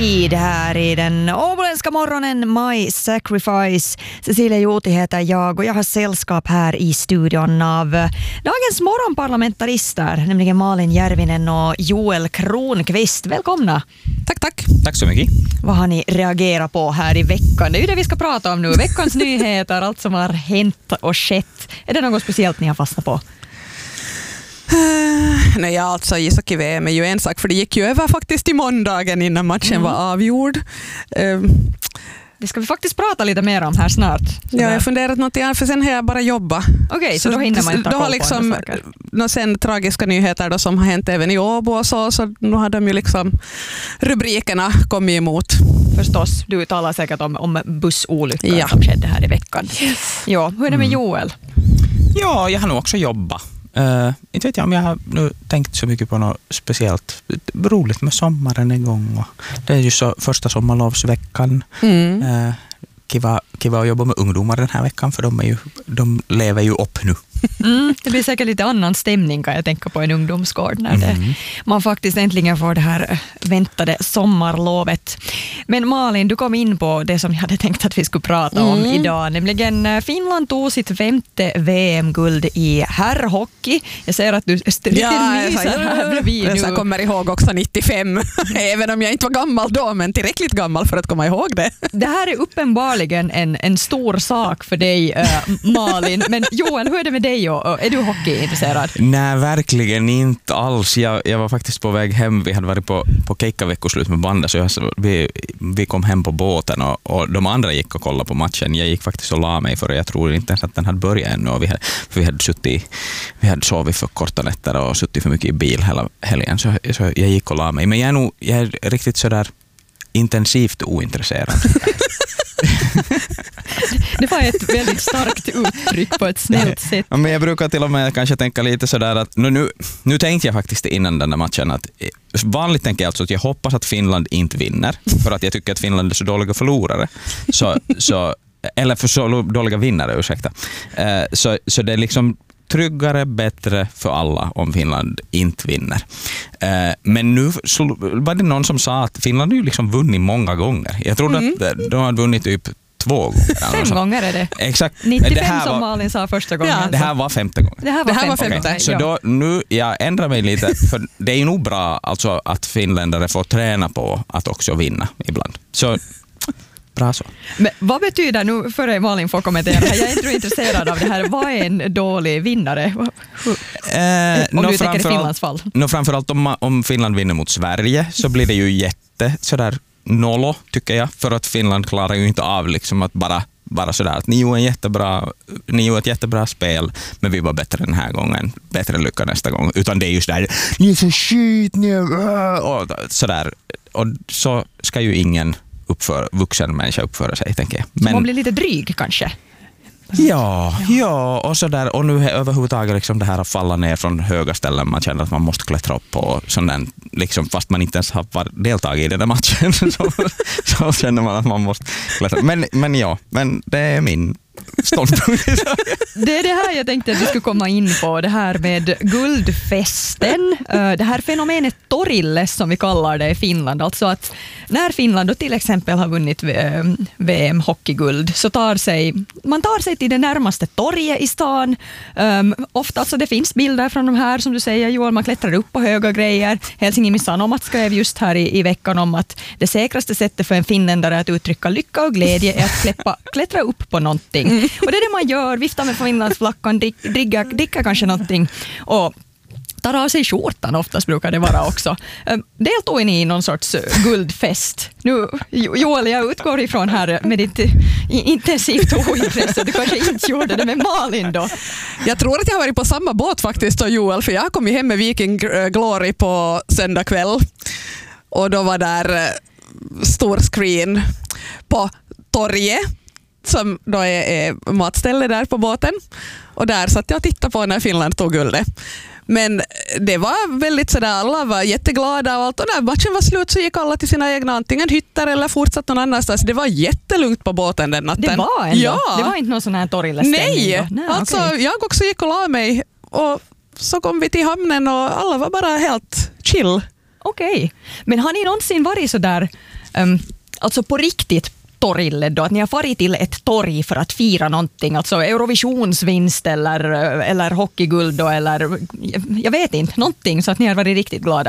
tid här i den åboländska morgonen. My Sacrifice. Cecilia Juuti heter jag och jag har sällskap här i studion av dagens morgonparlamentarister, nämligen Malin Järvinen och Joel Kronqvist. Välkomna. Tack. Tack så mycket. Vad har ni reagerat på här i veckan? Det är ju det vi ska prata om nu. Veckans nyheter, allt som har hänt och skett. Är det något speciellt ni har fastnat på? Nej, alltså ishockey-VM är ju en sak, för det gick ju över faktiskt i måndagen innan matchen var avgjord. Det ska vi faktiskt prata lite mer om här snart. Ja, jag har funderat något annat, för sen har jag bara jobbat. Okej, så då hinner man inte då har liksom sen tragiska nyheter då, som har hänt även i Åbo och så nu har de ju liksom rubrikerna kommit emot. Förstås, du talar säkert om bussolyckan som skedde här i veckan. Ja, hur är det med Joel? Ja, jag har nog också jobbat. Inte vet jag om jag har nu tänkt så mycket på något speciellt. Roligt med sommaren en gång. Och det är ju så första sommarlovsveckan. Kiva att jobba med ungdomar den här veckan, för de lever ju upp nu. Det blir säkert lite annan stämning, kan jag tänka på, en ungdomsgård när man faktiskt äntligen får det här väntade sommarlovet. Men Malin, du kom in på det som jag hade tänkt att vi skulle prata om idag, nämligen Finland tog sitt 5:e VM-guld i herrhockey. Jag ser att du myser här bredvid nu. Jag kommer ihåg också 95, även om jag inte var gammal då, men tillräckligt gammal för att komma ihåg det. Det här är uppenbarligen en stor sak för dig, Malin. Men Joel, hur är det med dig? Är du hockeyintresserad? Nej, verkligen inte alls. Jag var faktiskt på väg hem. Vi hade varit på keikkaveckoslut med bandet, så vi kom hem på båten och de andra gick och kollade på matchen. Jag gick faktiskt och la mig, för jag tror inte ens att den hade börjat ännu. Och vi hade sovit för korta nätter och suttit för mycket i bil hela helgen, så jag gick och la mig. Men jag är riktigt sådär intensivt ointresserad. Det var ett väldigt starkt uttryck på ett snällt sätt. Men jag brukar till och med kanske tänka lite sådär att nu tänkte jag faktiskt innan den här matchen att vanligt tänker jag alltså att jag hoppas att Finland inte vinner, för att jag tycker att Finland är så dåliga förlorare. Eller för så dåliga vinnare, ursäkta. Så det är liksom tryggare, bättre för alla om Finland inte vinner. Men nu var det någon som sa att Finland har ju liksom vunnit många gånger. Jag trodde att de hade vunnit typ 2 gånger. 5 gånger är det. Exakt. 95 som Malin sa första gången. Ja, det här var 5:e gången. Det här var 5:e. Okay. Så då, nu, jag ändrar mig lite, för det är ju nog bra alltså, att finländare får träna på att också vinna ibland. Så bra så. Men vad betyder, nu före Malin får kommentera, jag är inte intresserad av det här, vad är en dålig vinnare? Om du tänker i Finlands fall. Framförallt om Finland vinner mot Sverige så blir det ju sådär nollo, tycker jag, för att Finland klarar ju inte av liksom att bara sådär att ni är ett jättebra spel, men vi var bättre den här gången, bättre lycka nästa gång, utan det är ju sådär, ni är så skit, och sådär, och så ska ju ingen vuxen människa uppföra sig, tänker jag. Men man blir lite dryg kanske. Ja, och sådär, och nu överhuvudtaget liksom det här att falla ner från höga ställen, man känner att man måste klättra upp på sån liksom, fast man inte ens har deltagit i den där matchen så känner man att man måste klättra. Men det är min ståndpunkt. Det är det här jag tänkte att vi skulle komma in på, det här med guldfesten. Det här fenomenet torille som vi kallar det i Finland. Alltså att när Finland då till exempel har vunnit VM hockeyguld, så man tar sig till det närmaste torget i stan. Ofta alltså det finns bilder från de här, som du säger Joel, man klättrar upp på höga grejer. Helsingin Sanomat skrev just här i veckan om att det säkraste sättet för en finländare att uttrycka lycka och glädje är att klättra upp på någonting. Och det är det man gör, viftar med Finlandsflaggan, dricker kanske någonting och tar av sig skjortan, oftast brukar det vara också. Deltog ni i någon sorts guldfest? Nu, Joel, jag utgår ifrån här med ditt intensivt ointresse. Du kanske inte gjorde det med Malin då? Jag tror att jag har varit på samma båt faktiskt som Joel, för jag kom hem med Viking Glory på söndag kväll. Och då var där stor screen på torget, som då är matställe där på båten. Och där satt jag och tittade på när Finland tog guldet. Men det var väldigt sådär, alla var jätteglada och allt. Och när matchen var slut så gick alla till sina egna antingen hytter eller fortsatt någon annanstans. Det var jättelugnt på båten den natten. Det var ändå? Ja. Det var inte någon sån här torillestämning? Nej, alltså okay. Jag också gick och la mig och så kom vi till hamnen och alla var bara helt chill. Okej. Men har ni någonsin varit så där alltså på riktigt torille då, att ni har farit till ett torg för att fira någonting, alltså Eurovisionsvinst eller hockeyguld då, eller jag vet inte, någonting så att ni har varit riktigt glada?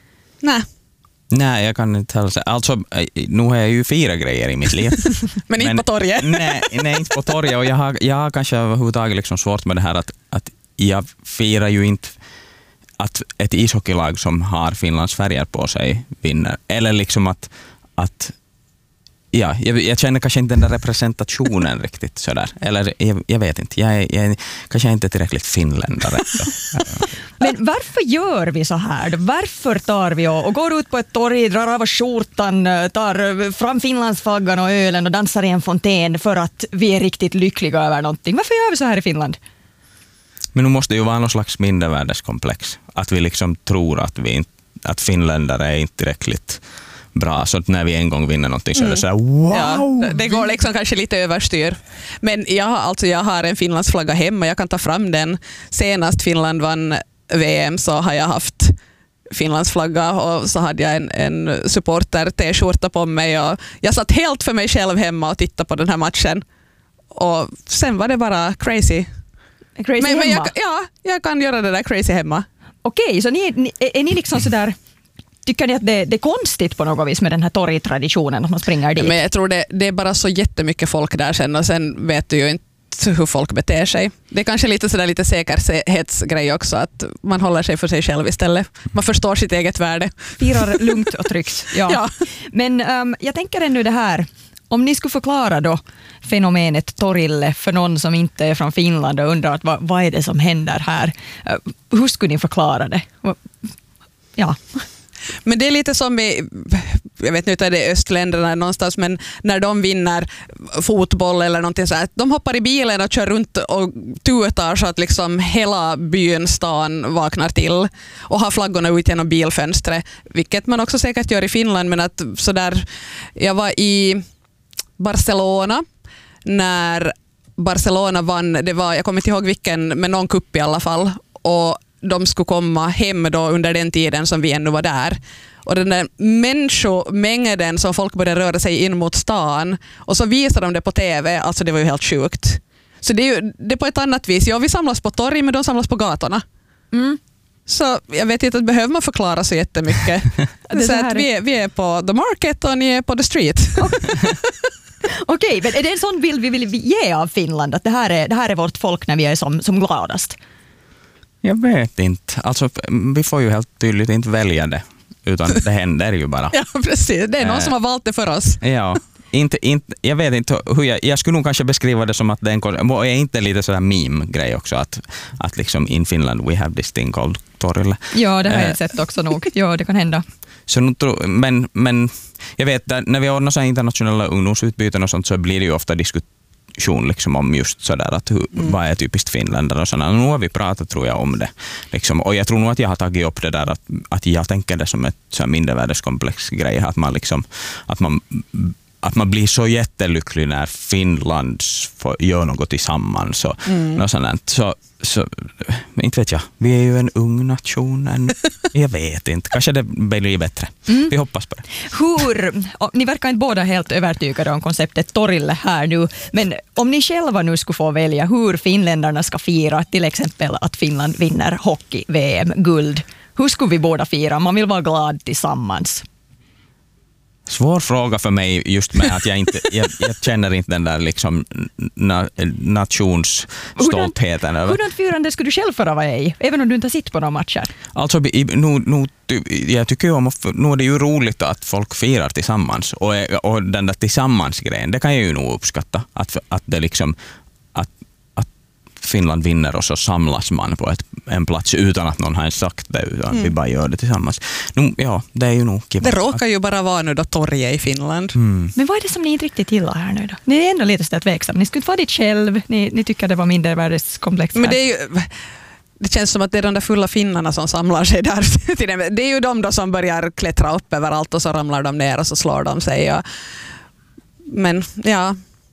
Nej, jag kan inte heller säga. Alltså, nu har jag ju 4 grejer i mitt liv. Men inte på torget. Nej, inte på torget. Och jag har kanske överhuvudtaget liksom svårt med det här att jag firar ju inte att ett ishockeylag som har Finlands färger på sig vinner. Eller liksom att ja, jag känner kanske inte den där representationen riktigt sådär. Eller jag vet inte. Jag kanske inte tillräckligt finländare. Men varför gör vi så här? Varför tar vi och går ut på ett torg, drar av skjortan, tar fram Finlandsflaggan och ölen och dansar i en fontän för att vi är riktigt lyckliga över någonting? Varför gör vi så här i Finland? Men nu måste det ju vara någon slags mindervärdeskomplex. Att vi liksom tror att finländare är inte tillräckligt bra, så att när vi en gång vinner någonting så är det så här, wow! Ja, det går liksom kanske lite överstyr. Men jag har en Finlandsflagga hemma, jag kan ta fram den. Senast Finland vann VM så har jag haft Finlandsflagga och så hade jag en supporter t-skjorta på mig och jag satt helt för mig själv hemma och tittade på den här matchen. Och sen var det bara crazy. Men jag kan göra det där crazy hemma. Okej, så är ni liksom sådär, tycker ni att det är konstigt på något vis med den här torgtraditionen att man springer dit? Men jag tror det är bara så jättemycket folk där sen och sen vet du ju inte hur folk beter sig. Det är kanske lite säkerhetsgrej också, att man håller sig för sig själv istället. Man förstår sitt eget värde. Firar lugnt och tryggt. Ja. Men jag tänker ännu det här, om ni skulle förklara då fenomenet torille för någon som inte är från Finland och undrar vad är det som händer här? Hur skulle ni förklara det? Ja. Men det är lite som jag vet inte, är det östländerna någonstans, men när de vinner fotboll eller någonting så här, de hoppar i bilen och kör runt och tutar så att liksom hela byn, stan vaknar till och har flaggorna ut genom bilfönstret, vilket man också säkert gör i Finland, men att så där, jag var i Barcelona när Barcelona vann, jag kommer inte ihåg vilken, men någon kupp i alla fall, och de skulle komma hem då under den tiden som vi ännu var där. Och den där människomängden som folk började röra sig in mot stan och så visade de det på TV, alltså det var ju helt sjukt. Så det är ju det är på ett annat vis. Ja, vi samlas på torg men de samlas på gatorna. Mm. Så jag vet inte, att behöver man förklara så jättemycket. Så att vi är på the market och ni är på the street. Okej, men är det en sån bild vi vill ge av Finland? Att det här är vårt folk när vi är som gladast? Jag vet inte. Alltså, vi får ju helt tydligt inte välja det, utan det händer ju bara. Ja, precis. Det är någon som har valt det för oss. Ja. Jag vet inte hur jag skulle nog kanske beskriva det som att det är inte lite sådär meme-grej också, att liksom in Finland we have this thing called torille. Ja, det har jag sett också nog. Ja, det kan hända. Så men jag vet, när vi ordnar så internationella ungdomsutbyten och sånt, så blir det ju ofta diskussion liksom om just sådär att vad är typiskt finländare och sådär. Nu har vi pratat, tror jag, om det. Liksom. Och jag tror nog att jag har tagit upp det där att jag tänker det som ett så här mindervärdeskomplex grej, att man blir så jättelycklig när Finland gör något tillsammans och något sådant. Så inte vet jag. Vi är ju en ung nation. Jag vet inte. Kanske det blir bättre. Vi hoppas på det. Ni verkar inte båda helt övertygade om konceptet torille här nu. Men om ni själva nu skulle få välja hur finländarna ska fira, till exempel att Finland vinner hockey-VM-guld. Hur skulle vi båda fira? Man vill vara glad tillsammans. Svår fråga för mig, just med att jag känner inte den där liksom nationsstoltheten. Hurdant firande skulle du själv föra vara i, även om du inte sitter på några matcher? Alltså, jag tycker ju om nu är det ju roligt att folk firar tillsammans, och den där tillsammansgrejen, det kan jag ju nog uppskatta, att det liksom att Finland vinner och så samlas man på en plats utan att någon har sagt det, utan vi bara gör det tillsammans. Ja, det är ju nog kiva. Det råkar ju bara vara nu då torget i Finland. Men vad är det som ni inte riktigt gillar här nu då? Ni är ändå lite sådär tveksamma. Ni skulle inte vara dit själv. Ni tycker det var mindervärdeskomplex här. Men det känns som att det är de där fulla finnarna som samlar sig där. Det är ju de då som börjar klättra upp överallt och så ramlar de ner och så slår de sig. Men ja...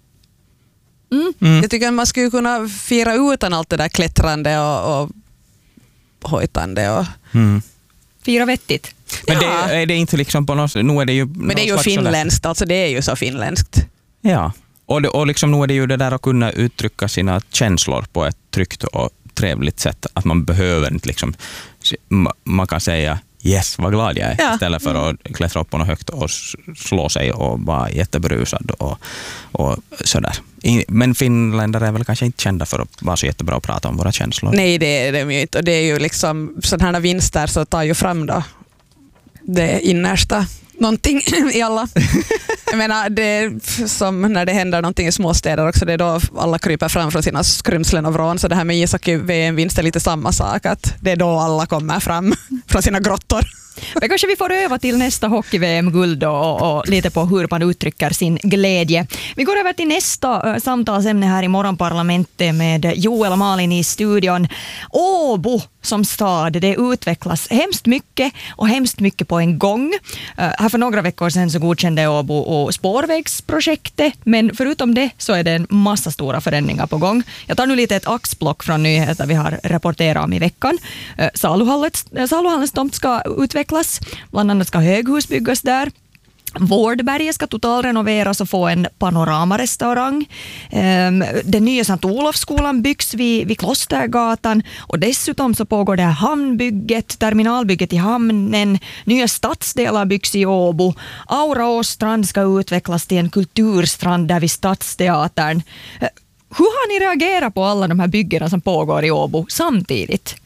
Jag tycker att man skulle kunna fira utan allt det där klättrande och hojtande. Fira vettigt. Men det är det inte liksom på något... Nu är det ju men det är ju finländskt, alltså det är ju så finländskt. Ja, och liksom nu är det ju det där att kunna uttrycka sina känslor på ett tryggt och trevligt sätt. Att man behöver inte liksom... Man kan säga yes, vad glad jag är, istället för att klättra upp på något högt och slå sig och vara jättebrusad och sådär. Men finländare är väl kanske inte kända för att vara så jättebra att prata om våra känslor. Nej, det är de ju inte. Och det är ju liksom sådana här vinster så tar ju fram då det innersta någonting i alla. Jag menar, det är som när det händer någonting i småstäder också, det är då alla kryper fram från sina skrymslen och vrån. Så det här med ishockey-VM-vinst är lite samma sak, att det är då alla kommer fram från sina grottor. Men kanske vi får öva till nästa hockey-VM-guld och lite på hur man uttrycker sin glädje. Vi går över till nästa samtalsämne här i Morgonparlamentet med Joel och Malin i studion. Åbo som stad, det utvecklas hemskt mycket på en gång. Här för några veckor sedan så godkände Åbo och spårvägsprojektet, men förutom det så är det en massa stora förändringar på gång. Jag tar nu lite ett axplock från nyheter vi har rapporterat om i veckan. Saluhallens tomt ska utvecklas, bland annat ska höghus byggas där. Vårdberget ska totalrenoveras och få en panoramarestaurang. Den nya Sankt Olofsskolan byggs vid Klostergatan och dessutom så pågår det här hamnbygget, terminalbygget i hamnen. Nya stadsdelar byggs i Åbo. Auraåstrand ska utvecklas till en kulturstrand där vid Stadsteatern. Hur har ni reagerat på alla de här byggena som pågår i Åbo samtidigt?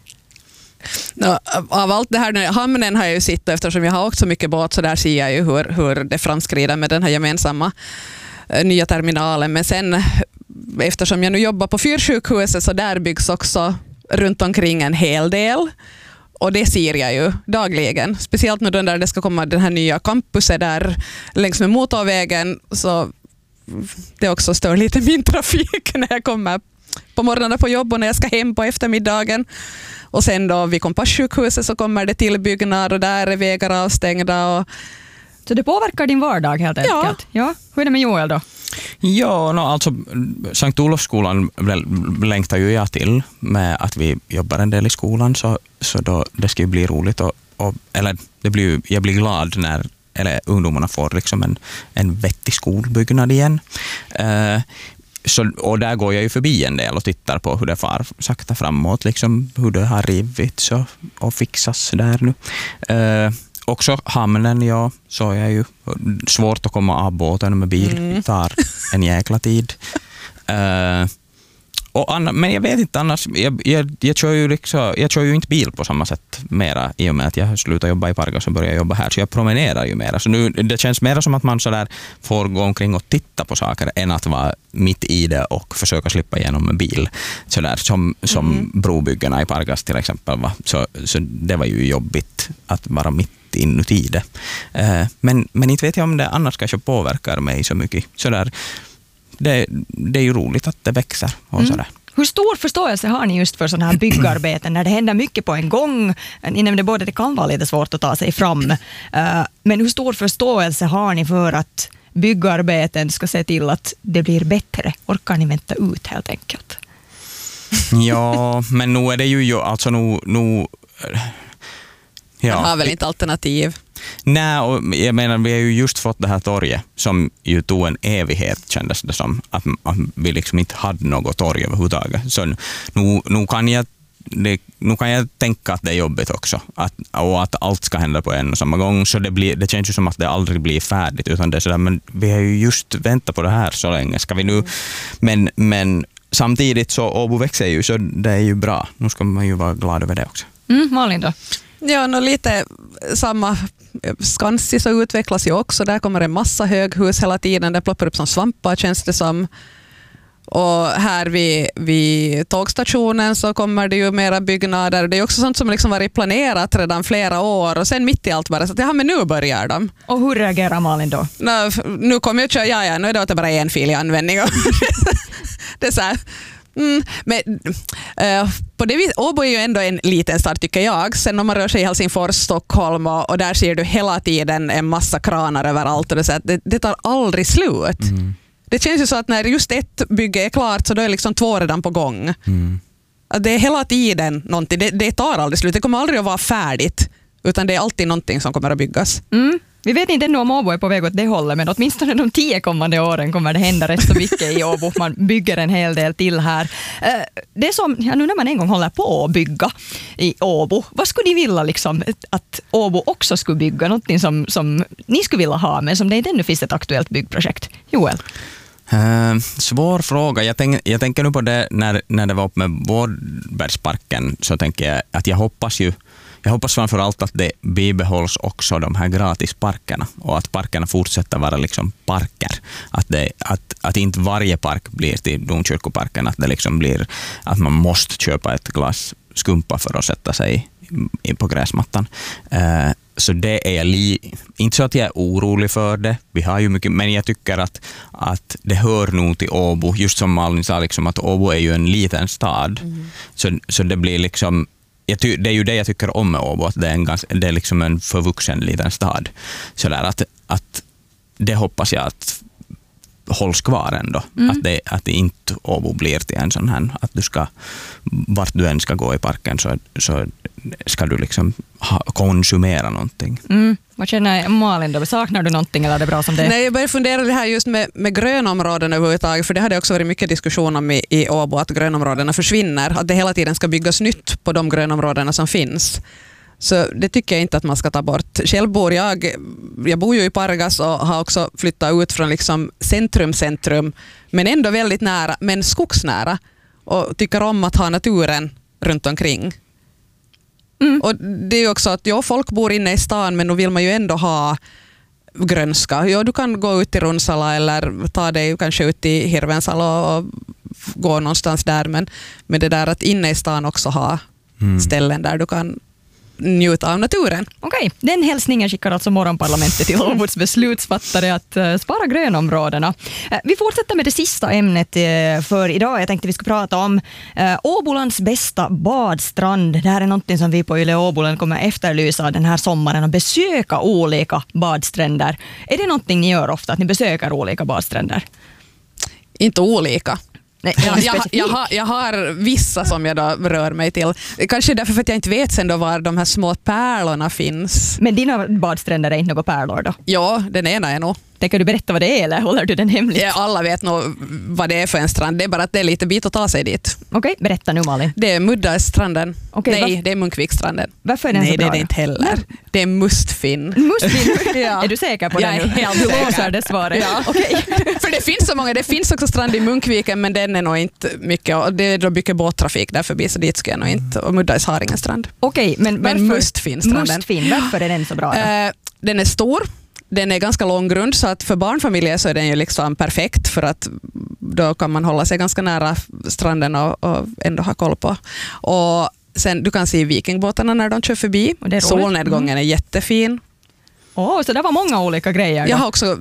Av allt det här, hamnen har jag ju sett, eftersom jag har åkt så mycket båt, så där ser jag ju hur det framskrider med den här gemensamma nya terminalen. Men sen, eftersom jag nu jobbar på Fyrsjukhuset, så där byggs också runt omkring en hel del. Och det ser jag ju dagligen. Speciellt nu när det ska komma den här nya campuset där längs med motorvägen, så det också stör lite min trafik när jag kommer på morgonen på jobb och när jag ska hem på eftermiddagen. Och sen då vi kom på sjukhuset så kommer det tillbyggnad och där är vägar avstängda. Så det påverkar din vardag helt enkelt? Ja. Hur är det med Joel då? Ja, alltså Sankt Olofsskolan längtar ju jag till med att vi jobbar en del i skolan, så då, det ska ju bli roligt. Jag blir glad när ungdomarna får liksom en vettig skolbyggnad igen. Och där går jag ju förbi en del och tittar på hur det far sakta framåt, liksom hur det har rivits och fixas där nu. Också hamnen, ja, så är ju svårt att komma av båten med bil. Det tar en jäkla tid. Men jag vet inte annars, jag kör ju inte bil på samma sätt mera i och med att jag slutar jobba i Pargas och börjar jobba här, så jag promenerar ju mera. Så nu, det känns mer som att man så där får gå omkring och titta på saker än att vara mitt i det och försöka slippa igenom en bil. Så där, som brobyggena i Pargas till exempel. Så det var ju jobbigt att vara mitt inuti det. Men inte vet jag om det annars kanske påverkar mig så mycket. Så där, det är ju roligt att det växer och sådär. Hur stor förståelse har ni just för sådana här byggarbeten när det händer mycket på en gång? Ni nämnde både att det kan vara lite svårt att ta sig fram. Men hur stor förståelse har ni för att byggarbeten ska se till att det blir bättre? Orkar ni vänta ut helt enkelt? Ja, men nu är det ju alltså nu ja. Man har väl inte alternativ? Nej, och jag menar, vi har ju just fått det här torget som ju tog en evighet, kändes det som. Att vi liksom inte hade något torg överhuvudtaget. Så nu kan jag tänka att det är jobbigt också. Och att allt ska hända på en och samma gång. Så det känns ju som att det aldrig blir färdigt. Utan det är sådär, men vi har ju just väntat på det här så länge. Ska vi nu... Men samtidigt så Åbo växer ju, så det är ju bra. Nu ska man ju vara glad över det också. Malin då? Ja, lite samma. Skansi så utvecklas ju också. Där kommer en massa höghus hela tiden. Det ploppar upp som svampar, känns det som. Och här vid tågstationen så kommer det ju mera byggnader. Det är också sånt som liksom varit planerat redan flera år. Och sen mitt i allt bara så att men nu börjar de. Och hur reagerar Malin då? Nu kommer jag köra, nu är det bara en fil i användning. Det är så här... Men på det viset, Åbo är ju ändå en liten stad tycker jag. Sen om man rör sig i Helsingfors, Stockholm och där ser du hela tiden en massa kranar överallt och det tar aldrig slut. Det känns ju så att när just ett bygge är klart så då är liksom 2 redan på gång. Det är hela tiden någonting, det tar aldrig slut, det kommer aldrig att vara färdigt utan det är alltid någonting som kommer att byggas. Vi vet inte ännu om Åbo är på väg åt det hållet, men åtminstone de 10 kommande åren kommer det hända rätt så mycket i Åbo. Man bygger en hel del till här. Det som, nu när man en gång håller på att bygga i Åbo, vad skulle ni vilja liksom, att Åbo också skulle bygga? Någonting som ni skulle vilja ha, men som det inte ännu finns ett aktuellt byggprojekt? Joel? Svår fråga. Jag tänker nu på det när det var upp med Vårdbergsparken, så tänker jag att jag hoppas framförallt att det bibehålls också de här gratisparkerna och att parkerna fortsätter vara liksom parker. Att inte varje park blir till Domkyrkoparken, att det liksom blir att man måste köpa ett glas skumpa för att sätta sig in på gräsmattan. Så det är jag inte så att jag är orolig för det. Vi har ju mycket, men jag tycker att det hör nog till Åbo, just som Malin sa, liksom, att Åbo är ju en liten stad. Så det blir liksom, det är ju det jag tycker om med Åbo, att det är liksom en förvuxen liten stad. Så där att det hoppas jag att hålls kvar ändå. Att det inte Åbo blir till en sån här, att du ska, vart du än ska gå i parken så ska du liksom konsumera någonting. Vad känner Malin då? Saknar du någonting eller är det bra som det är? Nej, jag började fundera det här just med grönområden överhuvudtaget, för det hade också varit mycket diskussion om i Åbo, att grönområdena försvinner, att det hela tiden ska byggas nytt på de grönområdena som finns. Så det tycker jag inte att man ska ta bort. Själv bor jag bor ju i Pargas och har också flyttat ut från liksom centrum, men ändå väldigt nära, men skogsnära, och tycker om att ha naturen runt omkring. Och det är ju också att folk bor inne i stan, men då vill man ju ändå ha grönska. Du kan gå ut i Runsala eller ta dig kanske ut i Hirvensala och gå någonstans där, men med det där att inne i stan också ha ställen där du kan njuta av naturen. Okej, den hälsningen skickar alltså Morgonparlamentet till Åbots beslutsfattare att spara grönområdena. Vi fortsätter med det sista ämnet för idag. Jag tänkte vi skulle prata om Åbolands bästa badstrand. Det här är någonting som vi på Yle Åboland kommer efterlysa den här sommaren, och besöka olika badstränder. Är det någonting ni gör ofta, att ni besöker olika badstränder? Inte olika. Nej, jag har vissa som jag då rör mig till. Kanske därför för att jag inte vet sen då var de här små pärlorna finns. Men dina badstränder är inte några pärlor då? Ja, den ena är nog. Tänker du berätta vad det är eller håller du den hemligt? Ja, alla vet nog vad det är för en strand. Det är bara att det är lite bit att ta sig dit. Okej, berätta nu Malin. Det är Muddastranden. Nej, det är Munkvikstranden. Varför är den så bra? Nej, det är det inte heller. Det är Mustfinn. Mustfinn? Ja. Är du säker på jag det nu? Jag är helt du säker. låser det svaret. Ja. Okej. För det finns så många. Det finns också strand i Munkviken, men den är nog inte mycket. Och det är då mycket båttrafik där förbi, så dit ska jag nog inte. Och Muddais har ingen strand. Okej, men Mustfinnstranden. Mustfinn, varför är den så bra då? Den är stor. Den är ganska långgrund, så att för barnfamiljer så är den ju liksom perfekt, för att då kan man hålla sig ganska nära stranden och ändå ha koll på. Och sen du kan se vikingbåtarna när de kör förbi. Solnedgången är jättefin. Så det var många olika grejer då. Jag har också,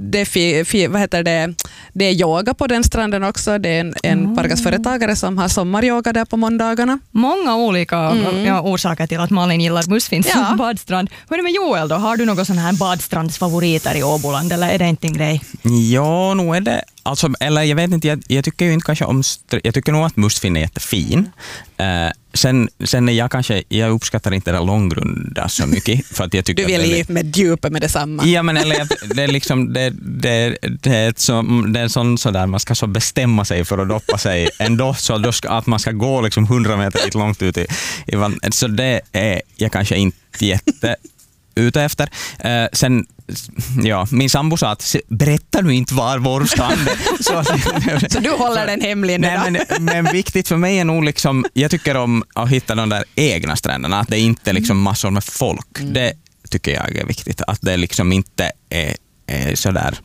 det är yoga på den stranden också. Det är en Pargasföretagare som har sommaryoga där på måndagarna. Många olika orsaker till att Malin gillar Mustfinns badstrand. Hur är det med Joel då? Har du någon sån här badstrandsfavoriter i Åboland, eller är det inte en grej? Ja, nog är det. Alltså, eller jag vet inte, jag tycker ju inte kanske om, jag tycker nog att Mustfinn är jättefin. Sen är jag uppskattar inte det långgrunda så mycket, för att jag tycker du vill ge med djupet med detsamma. Ja, men eller det är liksom det är sån där man ska så bestämma sig för att doppa sig ändå, så då att man ska gå liksom 100 meter lite långt ut i vattnet. Så det är jag kanske inte jätte ute efter. Sen min sambo sa att berätta nu inte var vår strand är. Så du håller den hemlig nu? Nej, men viktigt för mig är nog liksom, jag tycker om att hitta de där egna stränderna, att det inte är liksom massor med folk. Det tycker jag är viktigt, att det liksom inte är sådär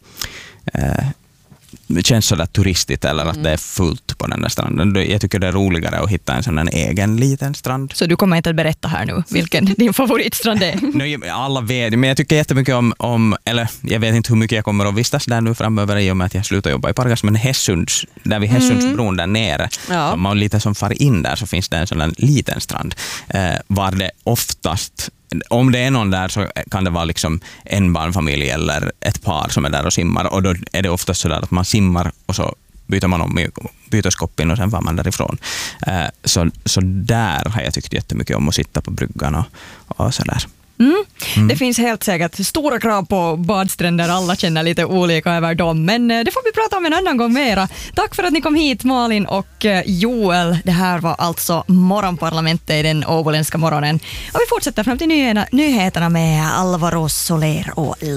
det känns sådär turistigt, eller att det är fullt på den där stranden. Jag tycker det är roligare att hitta en sån här egen liten strand. Så du kommer inte att berätta här nu vilken din favoritstrand är? Alla vet, men jag tycker jättemycket om, eller jag vet inte hur mycket jag kommer att vistas där nu framöver i och med att jag slutar jobba i Pargas, men där vid Hässundsbron där nere, om man lite som far in där, så finns det en sån här liten strand var det oftast, om det är någon där, så kan det vara liksom en barnfamilj eller ett par som är där och simmar, och då är det oftast så där att man simmar och så byter man om i byteskoppen och sen var man därifrån. Så där har jag tyckt jättemycket om att sitta på bryggan och så där. Det finns helt säkert stora krav på badstränder, alla känner lite olika över dem, men det får vi prata om en annan gång mera. Tack för att ni kom hit, Malin och Joel. Det här var alltså Morgonparlamentet i den åboländska morgonen. Och vi fortsätter fram till nyheterna med Alvaro Soler och